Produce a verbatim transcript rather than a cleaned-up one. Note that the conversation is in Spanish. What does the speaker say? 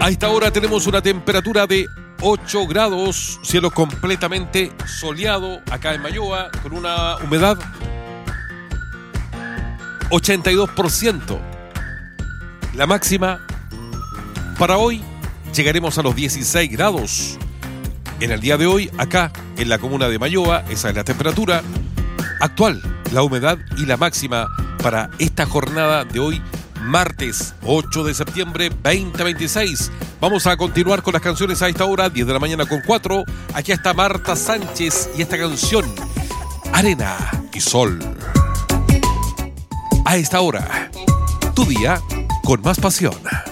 A esta hora tenemos una temperatura de ocho grados, cielo completamente soleado acá en Mayoa, con una humedad ochenta y dos por ciento. La máxima para hoy llegaremos a los dieciséis grados. En el día de hoy, acá en la comuna de Mayoa, esa es la temperatura actual, la humedad y la máxima para esta jornada de hoy, martes ocho de septiembre veinte veintiséis. Vamos a continuar con las canciones a esta hora, diez de la mañana con cuatro. Aquí está Marta Sánchez y esta canción, Arena y Sol. A esta hora, tu día con más pasión.